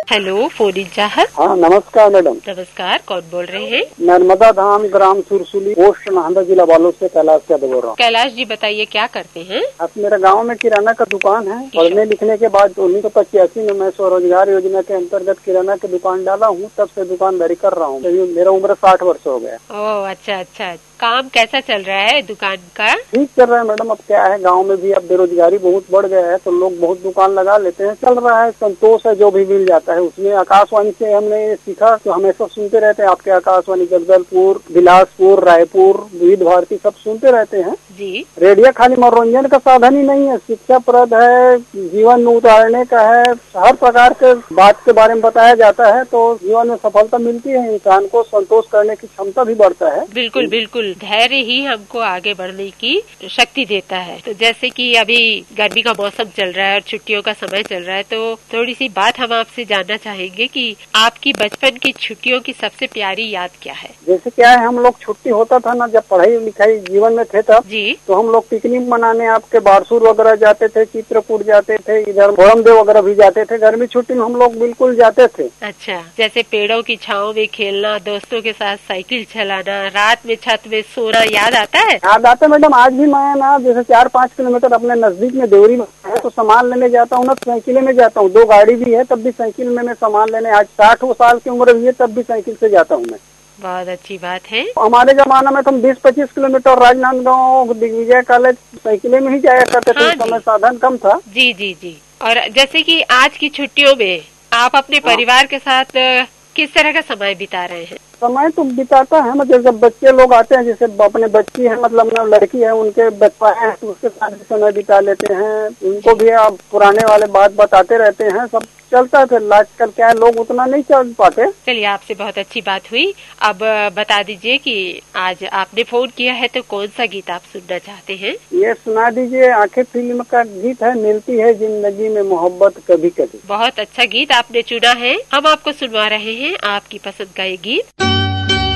Hello, phone चाहत। हाँ नमस्कार मैडम। नमस्कार, कौन बोल रहे हैं? नर्मदा धाम ग्राम सुरसुली पोस्ट नाहदा जिला बालों से कैलाश यादव बोल रहा हूँ। कैलाश जी बताइए क्या करते हैं? अब मेरे गांव में किराना का दुकान है। पढ़ने लिखने के बाद 1985 में मैं स्वरोजगार योजना के अंतर्गत किराना की दुकान डाला हूँ। तब से दुकानदारी कर रहा हूँ। मेरा उम्र 60 वर्ष हो गया। ओह अच्छा अच्छा। काम कैसा चल रहा है दुकान का? ठीक चल रहा है मैडम। अब क्या है, गांव में भी अब बेरोजगारी बहुत बढ़ गया है तो लोग बहुत दुकान लगा लेते हैं। चल रहा है, संतोष है, जो भी मिल जाता है उसमें। आकाशवाणी से हमने ये सीखा तो हमेशा सुनते रहते हैं। आपके आकाशवाणी जगदलपुर, बिलासपुर, रायपुर, विविध भारती सब सुनते रहते हैं जी। रेडियो खाली मनोरंजन का साधन ही नहीं है, शिक्षाप्रद है, जीवन में उतारने का है। हर प्रकार के बात के बारे में बताया जाता है तो जीवन में सफलता मिलती है। इंसान को संतोष करने की क्षमता भी बढ़ता है। बिल्कुल बिल्कुल, धैर्य ही हमको आगे बढ़ने की शक्ति देता है। तो जैसे कि अभी गर्मी का मौसम चल रहा है और छुट्टियों का समय चल रहा है, तो थोड़ी सी बात हम आपसे जानना चाहेंगे कि आपकी बचपन की छुट्टियों की सबसे प्यारी याद क्या है? जैसे क्या है, हम लोग छुट्टी होता था ना, जब पढ़ाई लिखाई जीवन में थे तब जी। तो हम लोग पिकनिक मनाने आपके बारसूर वगैरह जाते थे, चित्रकूट जाते थे, इधर भोरमदेव वगैरह भी जाते थे। गर्मी छुट्टी में हम लोग बिल्कुल जाते थे। अच्छा, जैसे पेड़ों की छांव में खेलना, दोस्तों के साथ साइकिल चलाना, रात में छत में सोना याद आता है? याद आता है मैडम। आज भी मैं ना जैसे 4-5 किलोमीटर अपने नजदीक में देवरी में है तो सामान लेने जाता हूँ ना, साइकिल में जाता हूँ। 2 गाड़ी भी है तब भी साइकिल में मैं सामान लेने। आज 60 साल की उम्र भी है तब भी साइकिल से जाता हूँ मैं। बहुत अच्छी बात है। हमारे जमाना में तो हम 20-25 किलोमीटर राजनांदगांव दिग्विजय कॉलेज साइकिलें में ही जाया करते थे। उस समय साधन कम था। जी जी जी। और जैसे कि आज की छुट्टियों में आप अपने परिवार के साथ किस तरह का समय बिता रहे हैं? समय तो बिताता है, मतलब जब बच्चे लोग आते हैं, जैसे अपने बच्ची है, मतलब ना लड़की है, उनके बच्चा है तो उसके साथ भी समय बिता लेते हैं। उनको भी आप पुराने वाले बात बताते रहते हैं। सब चलता है। फिर आजकल क्या है, लोग उतना नहीं चल पाते। चलिए, आपसे बहुत अच्छी बात हुई। अब बता दीजिए कि आज आपने फोन किया है तो कौन सा गीत आप सुनना चाहते हैं? ये सुना दीजिए। आंखें फिल्म का गीत है, मिलती है जिंदगी में मोहब्बत कभी कभी। बहुत अच्छा गीत आपने चुना है। हम आपको सुनवा रहे हैं आपकी पसंद का ये गीत।